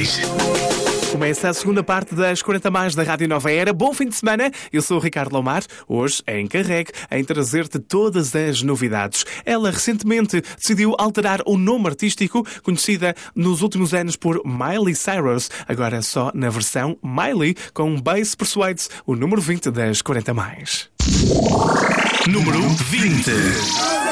mais. Começa a segunda parte das 40 mais da Rádio Nova Era. Bom fim de semana, eu sou o Ricardo Lomar. Hoje é encarregue em trazer-te todas as novidades. Ela recentemente decidiu alterar o nome artístico, conhecida nos últimos anos por Miley Cyrus, agora só na versão Miley, com Bass Persuades, o número 20 das 40 mais. Número 20.